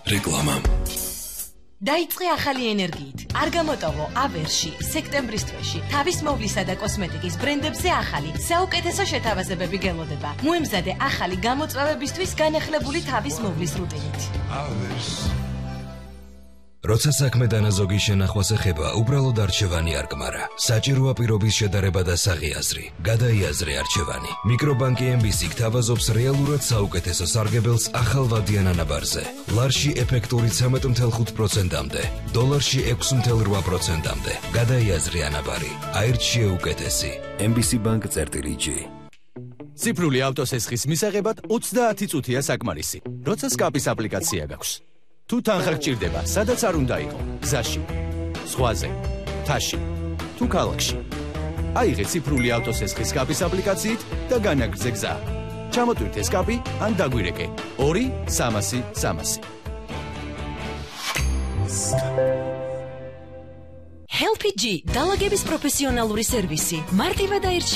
რეკლამა. დაიწყე ახალი ენერგიით. არ გამოტოვო ავერში, სექტემბრის თვეში, თავის მოვლისა და კოსმეტიკის ბრენდებზე ახალი, საუკეთესო შეთავაზებები გელოდება. მოემზადე ახალი გამოწვევებისთვის განახლებული თავის მოვლის რუტინით. როცა საქმე დანაზოგი შენახვას ეხება, უბრალოდ არჩევანი არ გმარა. საჭიროა პირობის შედარება და საღიაზრი. გადაიაზრე არჩევანი. მიკრობანკი MBC გთავაზობს რეალურად საუკეთესო სარგებელს ახალ ვადიან ანაბარზე. ლარში ეფექტური 13.5%-მდე, დოლარში 6.8%-მდე. გადაიაზრე ანაბარი. აირჩიე უკეთესი. MBC Bank-G. ციფრული ავტოსესხის მისაღებად 30 წუთია საკმარისი. როცა სკაპის აპლიკაცია გაქვს. თუ თანხა გჭირდება, სადაც არ უნდა იყო, გზაში, ზღვაზე, მთაში, თუ ქალაქში. აიღე ციფრული ავტოსესხის სკაპის აპლიკაციით და განაგრძე გზა. ჩამოტვირთე სკაპი ან დაგვირეკე 2-300-300. HelpG, დალაგების პროფესიონალური სერვისი. მარტივად